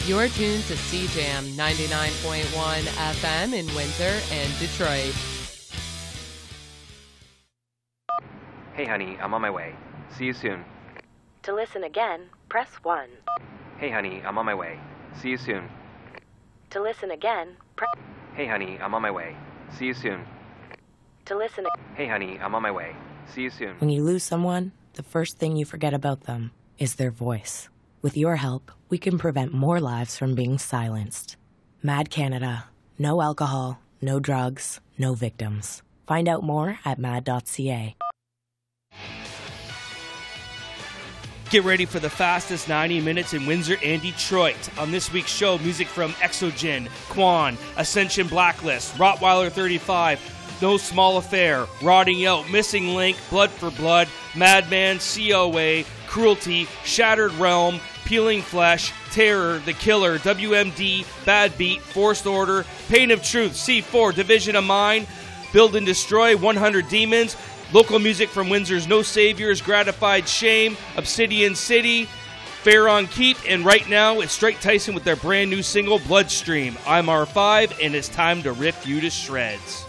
You're tuned to CJAM 99.1 FM in Windsor and Detroit. Hey honey, I'm on my way. See you soon. To listen again, press 1. Hey honey, I'm on my way. See you soon. To listen again, press... Hey honey, I'm on my way. See you soon. To listen... Hey honey, I'm on my way. See you soon. When you lose someone, the first thing you forget about them is their voice. With your help, we can prevent more lives from being silenced. MAD Canada. No alcohol, no drugs, no victims. Find out more at mad.ca. Get ready for the fastest 90 minutes in Windsor and Detroit. On this week's show, music from Exogen, Quan, Ascension Blacklist, Rottweiler 35, No Small Affair, Rotting Out, Missing Link, Blood for Blood, Madman, COA, Cruelty, Shattered Realm, Peeling Flesh, Terror, The Killer, WMD, Bad Beat, Forced Order, Pain of Truth, C4, Division of Mine, Build and Destroy, 100 Demons, local music from Windsor's No Saviors, Gratified Shame, Obsidian City, Fair on Keep, and right now it's Strike Tyson with their brand new single, Bloodstream. I'm R5, and it's time to rip you to shreds.